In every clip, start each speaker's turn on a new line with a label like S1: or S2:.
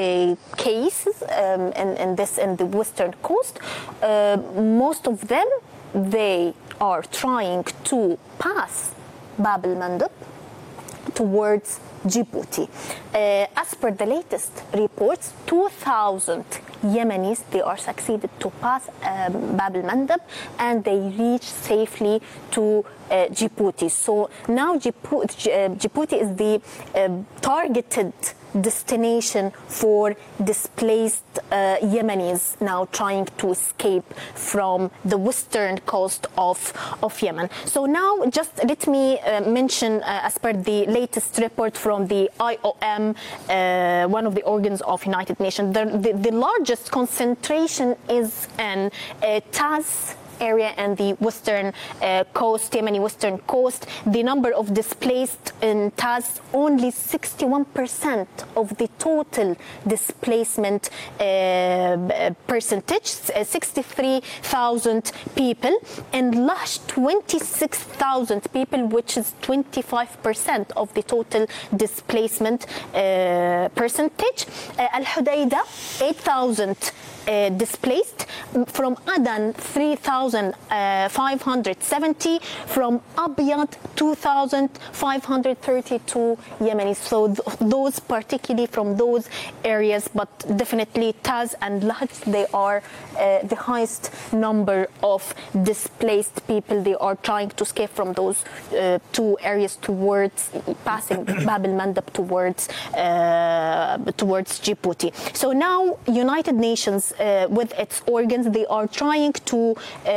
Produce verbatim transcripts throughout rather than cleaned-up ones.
S1: uh, cases um, in, in this in the western coast. Uh, most of them, they are trying to pass Bab el-Mandeb towards Djibouti. Uh, as per the latest reports, two thousand Yemenis, they are succeeded to pass um, Bab el-Mandeb, and they reach safely to uh, Djibouti. So now Djibouti, uh, Djibouti is the uh, targeted destination for displaced uh, Yemenis now trying to escape from the western coast of, of Yemen. So now just let me uh, mention, uh, as per the latest report from the I O M, uh, one of the organs of United Nations, the, the, the largest concentration is in uh, Taz area and the western uh, coast, Yemeni western coast. The number of displaced in Taz, only sixty-one percent of the total displacement uh, percentage, sixty-three thousand people, and Lash, twenty-six thousand people, which is twenty-five percent of the total displacement uh, percentage. Uh, Al-Hudaydah, eight thousand Uh, displaced. From Adan, three thousand five hundred seventy. From Abyad, two thousand five hundred thirty-two Yemenis. So th- those particularly from those areas, but definitely Taz and Lahj, they are uh, the highest number of displaced people. They are trying to escape from those uh, two areas towards passing Bab el-Mandeb towards uh, towards Djibouti. So now United Nations, Uh, with its organs, they are trying to uh,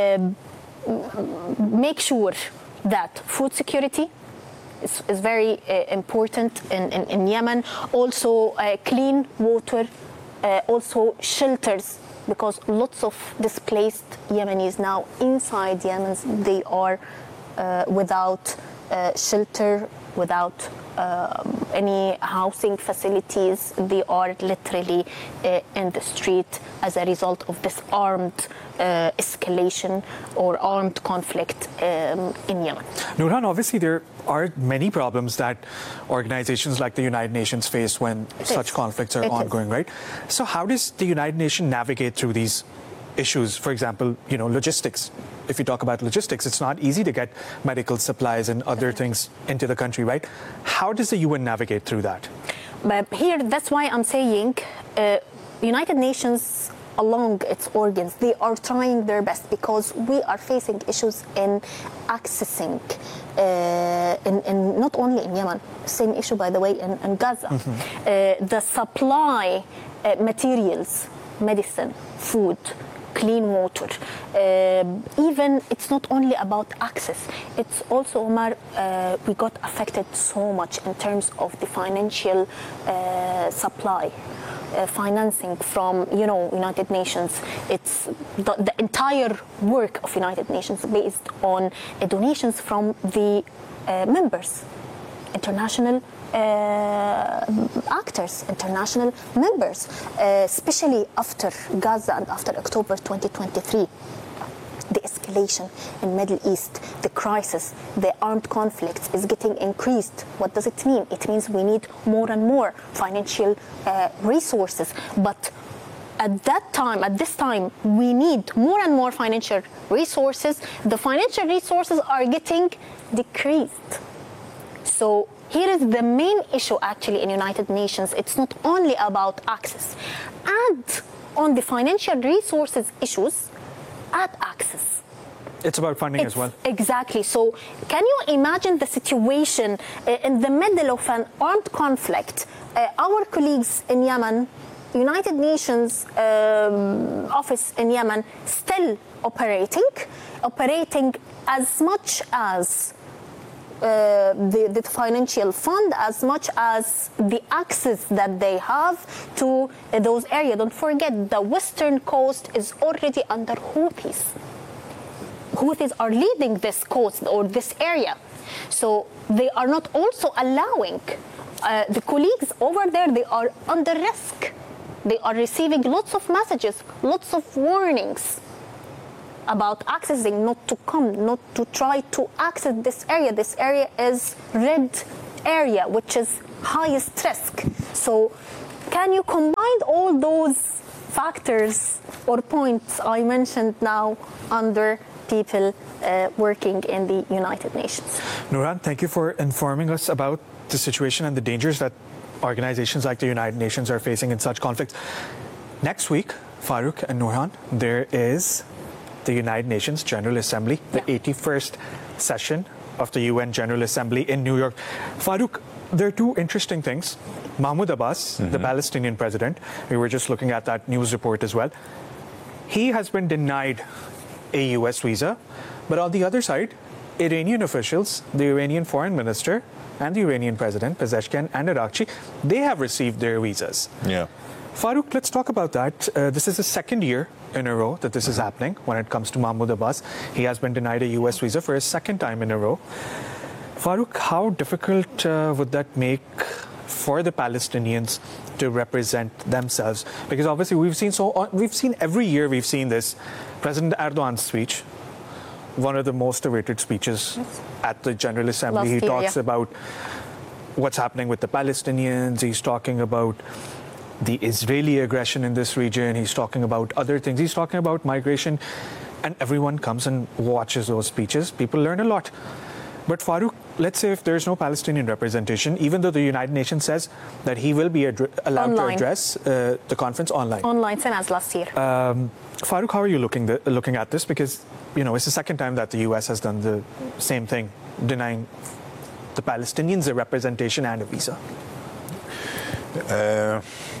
S1: make sure that food security is, is very uh, important in, in, in Yemen. Also uh, clean water, uh, also shelters, because lots of displaced Yemenis now inside Yemen, they are uh, without uh, shelter, without Uh, any housing facilities. They are literally uh, in the street as a result of this armed uh, escalation or armed conflict um, in Yemen.
S2: Noorhan, obviously there are many problems that organizations like the United Nations face when
S1: it
S2: such
S1: is.
S2: conflicts are
S1: it
S2: ongoing,
S1: is.
S2: right? So how does the United Nations navigate through these issues? For example, you know, logistics. If you talk about logistics, it's not easy to get medical supplies and other things into the country, right? How does the U N navigate through that?
S1: But here, that's why I'm saying uh, United Nations, along its organs, they are trying their best, because we are facing issues in accessing, uh, in, in not only in Yemen, same issue, by the way, in, in Gaza. Mm-hmm. Uh, the supply uh, materials, medicine, food, clean water. Uh, even it's not only about access. It's also, Omar, uh, we got affected so much in terms of the financial uh, supply. Uh, financing from, you know, United Nations. It's the, the entire work of United Nations based on uh, donations from the uh, members, international uh, actors, international members, uh, especially after Gaza and after October twenty twenty-three. The escalation in Middle East, the crisis, the armed conflicts is getting increased. What does it mean? It means we need more and more financial uh, resources. But at that time, at this time, we need more and more financial resources. The financial resources are getting decreased. So here is the main issue actually in United Nations. It's not only about access. And on the financial resources issues, add access.
S2: It's about funding
S1: It's
S2: as well.
S1: Exactly. So can you imagine the situation uh, in the middle of an armed conflict? Uh, our colleagues in Yemen, United Nations um, office in Yemen, still operating, operating as much as Uh, the, the financial fund, as much as the access that they have to uh, those areas. Don't forget, the western coast is already under Houthis. Houthis are leading this coast or this area. So they are not also allowing uh, the colleagues over there, they are under risk. They are receiving lots of messages, lots of warnings about accessing, not to come, not to try to access this area. This area is red area, which is highest risk. So can you combine all those factors or points I mentioned now under people uh, working in the United Nations?
S2: Nurhan, thank you for informing us about the situation and the dangers that organizations like the United Nations are facing in such conflicts. Next week, Farooq and Nurhan, there is the United Nations General Assembly, the
S1: Yeah.
S2: eighty-first session of the U N General Assembly in New York. Farooq, there are two interesting things. Mahmoud Abbas, mm-hmm. the Palestinian president, we were just looking at that news report as well. He has been denied a U S visa, but on the other side, Iranian officials, the Iranian foreign minister and the Iranian president, Pezeshkian and Arakchi, they have received their visas.
S3: Yeah.
S2: Farooq, let's talk about that. Uh, this is the second year in a row that this is happening when it comes to Mahmoud Abbas. He has been denied a U S visa for a second time in a row. Farooq, how difficult uh, would that make for the Palestinians to represent themselves? Because obviously we've seen so we've seen every year we've seen this. President Erdogan's speech, one of the most awaited speeches at the General Assembly.
S1: Last
S2: he
S1: year,
S2: talks
S1: yeah.
S2: about what's happening with the Palestinians. He's talking about the Israeli aggression in this region. He's talking about other things. He's talking about migration. And everyone comes and watches those speeches. People learn a lot. But Farooq, let's say if there's no Palestinian representation, even though the United Nations says that he will be addre- allowed
S1: Online.
S2: to address uh, the conference online.
S1: Online, same as last year.
S2: Um, Farooq, how are you looking the, looking at this? Because, you know, it's the second time that the U S has done the same thing, denying the Palestinians a representation and a visa.
S3: Uh,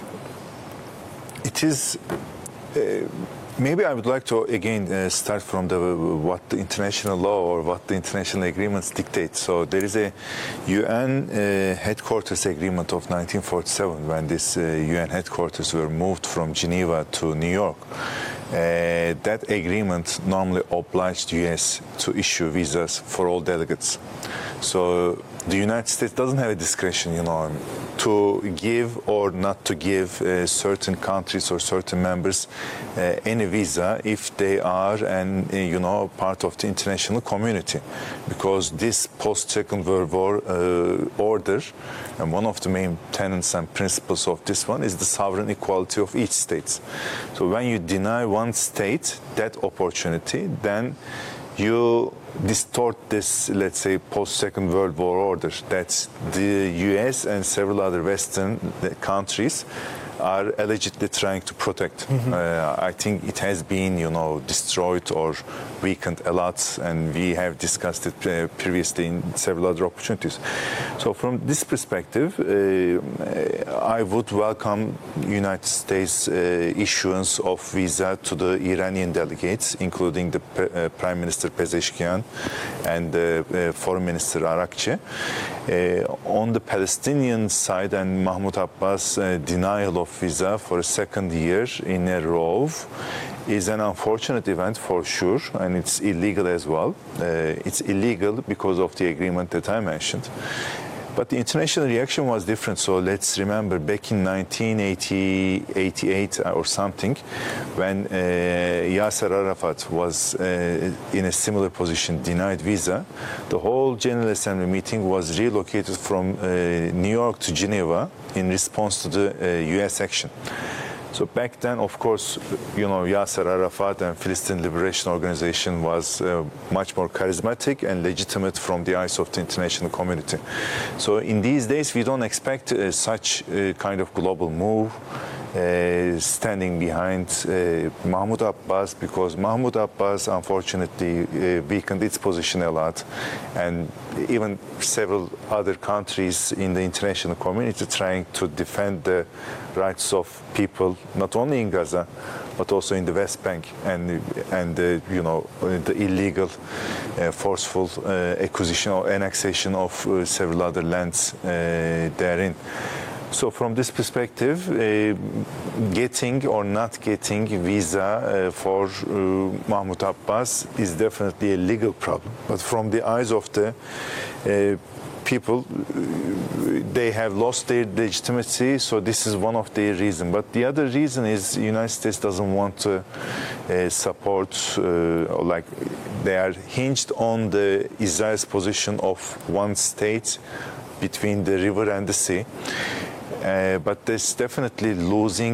S3: it is... Uh, Maybe I would like to again uh, start from the what the international law or what the international agreements dictate. So there is a U N uh, headquarters agreement of nineteen forty-seven when this uh, U N headquarters were moved from Geneva to New York. Uh, that agreement normally obliged U S to issue visas for all delegates. So the United States doesn't have a discretion, you know, to give or not to give uh, certain countries or certain members uh, any visa if they are, and uh, you know, part of the international community, because this post-Second World War uh, order, and one of the main tenets and principles of this one is the sovereign equality of each state. So when you deny one state that opportunity, then you distort this, let's say, post-Second World War order that the U S and several other Western countries are allegedly trying to protect. Mm-hmm. Uh, I think it has been, you know, destroyed or weakened a lot, and we have discussed it uh, previously in several other opportunities. So from this perspective, uh, I would welcome United States uh, issuance of visa to the Iranian delegates, including the uh, Prime Minister Pezeshkian and the uh, Foreign Minister Arakchi. Uh, on the Palestinian side, and Mahmoud Abbas' uh, denial of visa for a second year in a row is an unfortunate event for sure, and it's illegal as well. Uh, it's illegal because of the agreement that I mentioned. But the international reaction was different. So let's remember back in nineteen eighty-eight or something, when uh, Yasser Arafat was uh, in a similar position, denied visa, the whole General Assembly meeting was relocated from uh, New York to Geneva in response to the uh, U S action. So back then, of course, you know, Yasser Arafat and Philistine Liberation Organization was uh, much more charismatic and legitimate from the eyes of the international community. So in these days, we don't expect uh, such uh, kind of global move uh, standing behind uh, Mahmoud Abbas, because Mahmoud Abbas, unfortunately, uh, weakened its position a lot, and even several other countries in the international community trying to defend the rights of people, not only in Gaza, but also in the West Bank, and and uh, you know, the illegal, uh, forceful uh, acquisition or annexation of uh, several other lands uh, therein. So from this perspective, uh, getting or not getting visa uh, for uh, Mahmoud Abbas is definitely a legal problem. But from the eyes of the uh, people, they have lost their legitimacy, so this is one of the reasons. But the other reason is the United States doesn't want to uh, support, uh, like they are hinged on the Israel's position of one state between the river and the sea. Uh, but there's definitely losing